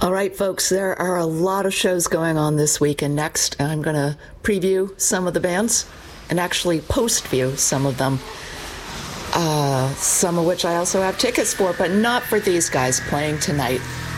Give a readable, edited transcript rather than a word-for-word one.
All right, folks, there are a lot of shows going on this week, and next I'm going to preview some of the bands and actually post-view some of them, some of which I also have tickets for, but not for these guys playing tonight.